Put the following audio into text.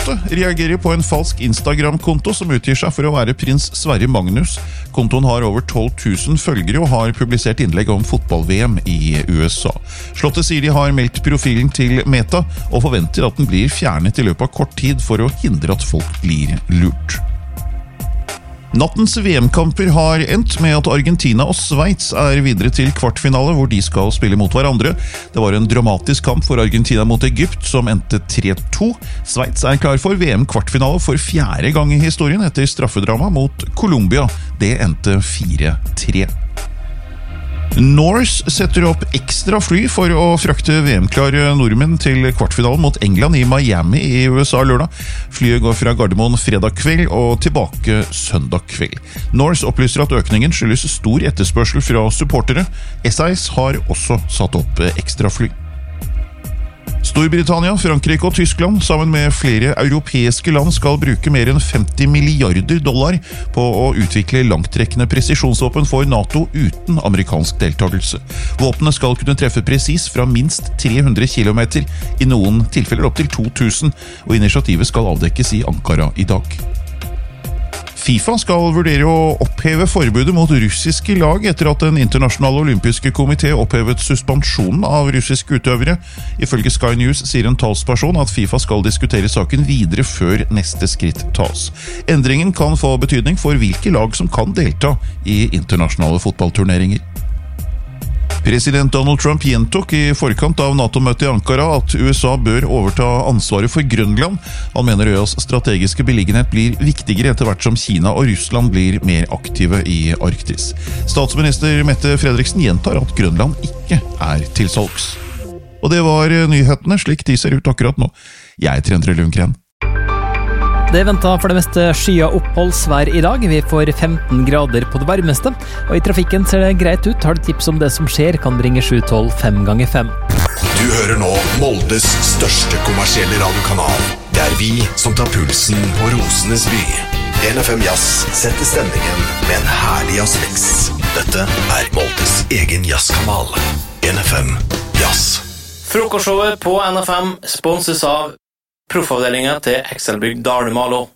Charlotte reagerer på en falsk Instagram-konto som utgir seg for å være prins Sverre Magnus. Kontoen har over 12 000 følgere og har publisert innlegg om fotball-VM i USA. Charlotte sier de har meldt profilen til Meta og forventer at den blir fjernet i løpet av kort tid for å hindre at folk blir lurt. Nattens VM-kamper har endt med at Argentina og Sveits videre til kvartfinale, hvor de skal spille mot hverandre. Det var en dramatisk kamp for Argentina mot Egypt, som endte 3-2. Sveits klar for VM-kvartfinale for 4. gang i historien etter straffedrama mot Colombia. Det endte 4-3. Norse setter opp ekstra fly for å frakte VM-klare nordmenn til kvartfinalen mot England i Miami i USA lørdag. Flyet går fra Gardermoen fredag kveld og tilbake søndag kveld. Norse opplyser at økningen skyldes stor etterspørsel fra supportere. SAS har også satt opp ekstra fly. Storbritannia, Frankrike og Tyskland, sammen med flere europeiske land, skal bruke mer enn $50 milliarder på å utvikle langtrekkende presisjonsvåpen for NATO uten amerikansk deltagelse. Våpnene skal kunne treffe presis fra minst 300 kilometer, i noen tilfeller opp til 2000, og initiativet skal avdekkes i Ankara i dag. FIFA skal vurdere å oppheve forbudet mot russiske lag etter at den internasjonale olympiske komité opphevet suspensjonen av russiske utøvere. Ifølge Sky News sier en talsperson at FIFA skal diskutere saken videre før neste skritt tas. Endringen kan få betydning for hvilke lag som kan delta i internasjonale fotballturneringer. President Donald Trump gjentok i forkant av NATO-møtet i Ankara at USA bør overta ansvaret for Grønland. Han mener øyas strategiske beliggenhet blir viktigere etter hvert som Kina og Russland blir mer aktive i Arktis. Statsminister Mette Frederiksen gjentar at Grønland ikke til salgs. Og det var nyhetene slik de ser ut akkurat nå. Jeg heter Endre Lundgren. Det ventet for det meste skya oppholdsvær i dag. Vi får 15 grader på det varmeste, og i trafikken ser det greit ut. Har du tips om det som skjer, kan ringe 712 5x5. Du hører nå Moldes største kommersielle radiokanal. Det vi som tar pulsen på Rosenes by. NFM Jazz setter stemningen med en herlig jazzmix. Dette Moldes egen jazzkanal. NFM Jazz. Frokostshowet på NFM sponses av Proffavdelingen til Excelbygg Dalmalo.